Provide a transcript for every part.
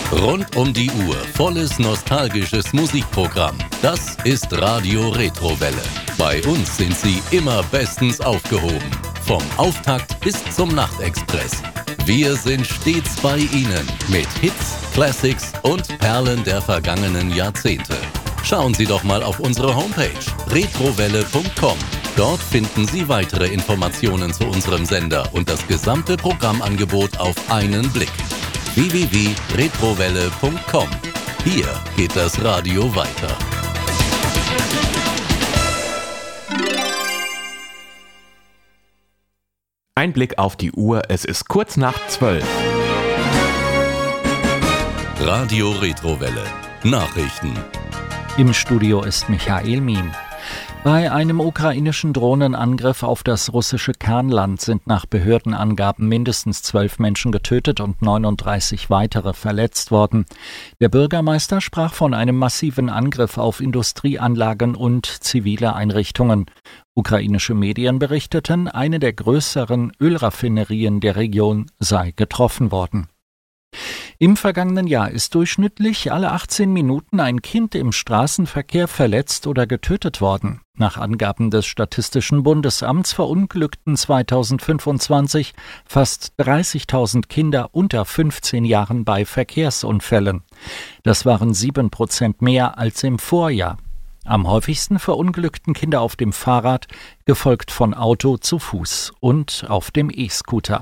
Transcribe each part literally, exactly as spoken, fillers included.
Rund um die Uhr volles nostalgisches Musikprogramm. Das ist Radio Retrowelle. Bei uns sind Sie immer bestens aufgehoben. Vom Auftakt bis zum Nachtexpress. Wir sind stets bei Ihnen mit Hits, Classics und Perlen der vergangenen Jahrzehnte. Schauen Sie doch mal auf unsere Homepage retrowelle punkt com. Dort finden Sie weitere Informationen zu unserem Sender und das gesamte Programmangebot auf einen Blick. w w w punkt retrowelle punkt com. Hier geht das Radio weiter. Ein Blick auf die Uhr, es ist kurz nach zwölf. Radio Retrowelle. Nachrichten. Im Studio ist Michael Mien. Bei einem ukrainischen Drohnenangriff auf das russische Kernland sind nach Behördenangaben mindestens zwölf Menschen getötet und neununddreißig weitere verletzt worden. Der Bürgermeister sprach von einem massiven Angriff auf Industrieanlagen und zivile Einrichtungen. Ukrainische Medien berichteten, eine der größeren Ölraffinerien der Region sei getroffen worden. Im vergangenen Jahr ist durchschnittlich alle achtzehn Minuten ein Kind im Straßenverkehr verletzt oder getötet worden. Nach Angaben des Statistischen Bundesamts verunglückten zweitausendfünfundzwanzig fast dreißigtausend Kinder unter fünfzehn Jahren bei Verkehrsunfällen. Das waren sieben Prozent mehr als im Vorjahr. Am häufigsten verunglückten Kinder auf dem Fahrrad, gefolgt von Auto, zu Fuß und auf dem E-Scooter.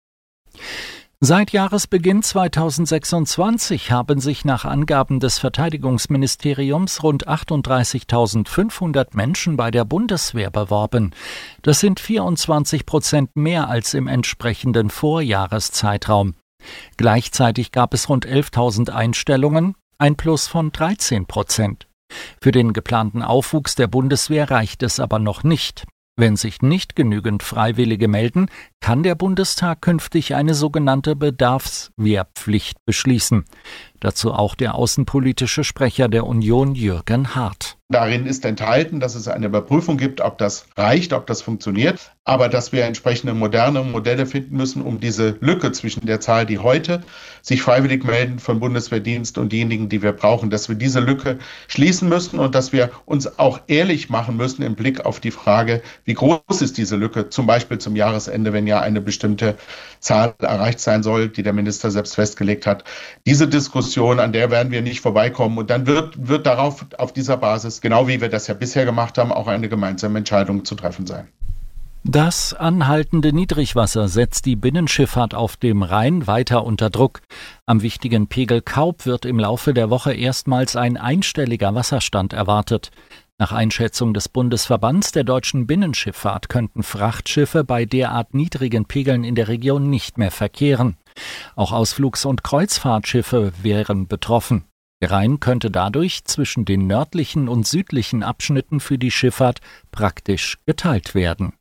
Seit Jahresbeginn zweitausendsechsundzwanzig haben sich nach Angaben des Verteidigungsministeriums rund achtunddreißigtausendfünfhundert Menschen bei der Bundeswehr beworben. Das sind vierundzwanzig Prozent mehr als im entsprechenden Vorjahreszeitraum. Gleichzeitig gab es rund elftausend Einstellungen, ein Plus von dreizehn Prozent. Für den geplanten Aufwuchs der Bundeswehr reicht es aber noch nicht. Wenn sich nicht genügend Freiwillige melden, kann der Bundestag künftig eine sogenannte Bedarfswehrpflicht beschließen. Dazu auch der außenpolitische Sprecher der Union, Jürgen Hart. Darin ist enthalten, dass es eine Überprüfung gibt, ob das reicht, ob das funktioniert, aber dass wir entsprechende moderne Modelle finden müssen, um diese Lücke zwischen der Zahl, die heute sich freiwillig melden von Bundeswehrdienst und diejenigen, die wir brauchen, dass wir diese Lücke schließen müssen und dass wir uns auch ehrlich machen müssen im Blick auf die Frage, wie groß ist diese Lücke, zum Beispiel zum Jahresende, wenn ja eine bestimmte Zahl erreicht sein soll, die der Minister selbst festgelegt hat. Diese Diskussion, an der werden wir nicht vorbeikommen und dann wird, wird darauf, auf dieser Basis, genau wie wir das ja bisher gemacht haben, auch eine gemeinsame Entscheidung zu treffen sein. Das anhaltende Niedrigwasser setzt die Binnenschifffahrt auf dem Rhein weiter unter Druck. Am wichtigen Pegel Kaub wird im Laufe der Woche erstmals ein einstelliger Wasserstand erwartet. Nach Einschätzung des Bundesverbands der deutschen Binnenschifffahrt könnten Frachtschiffe bei derart niedrigen Pegeln in der Region nicht mehr verkehren. Auch Ausflugs- und Kreuzfahrtschiffe wären betroffen. Der Rhein könnte dadurch zwischen den nördlichen und südlichen Abschnitten für die Schifffahrt praktisch geteilt werden.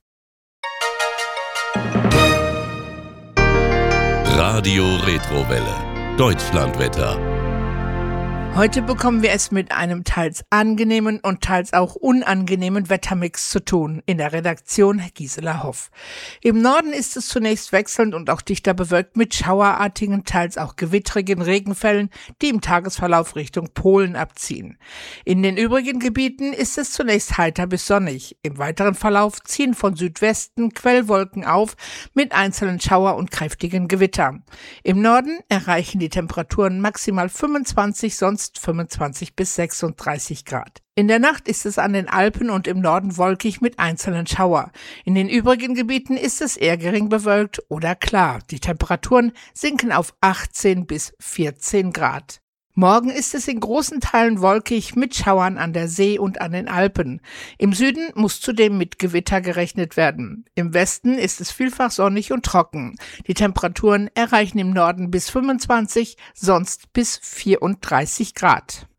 Radio Retrowelle. Deutschlandwetter. Heute bekommen wir es mit einem teils angenehmen und teils auch unangenehmen Wettermix zu tun. In der Redaktion Gisela Hoff. Im Norden ist es zunächst wechselnd und auch dichter bewölkt mit schauerartigen, teils auch gewittrigen Regenfällen, die im Tagesverlauf Richtung Polen abziehen. In den übrigen Gebieten ist es zunächst heiter bis sonnig. Im weiteren Verlauf ziehen von Südwesten Quellwolken auf mit einzelnen Schauer und kräftigen Gewittern. Im Norden erreichen die Temperaturen maximal fünfundzwanzig, sonst fünfundzwanzig bis sechsunddreißig Grad. In der Nacht ist es an den Alpen und im Norden wolkig mit einzelnen Schauer. In den übrigen Gebieten ist es eher gering bewölkt oder klar. Die Temperaturen sinken auf achtzehn bis vierzehn Grad. Morgen ist es in großen Teilen wolkig mit Schauern an der See und an den Alpen. Im Süden muss zudem mit Gewitter gerechnet werden. Im Westen ist es vielfach sonnig und trocken. Die Temperaturen erreichen im Norden bis fünfundzwanzig, sonst bis vierunddreißig Grad.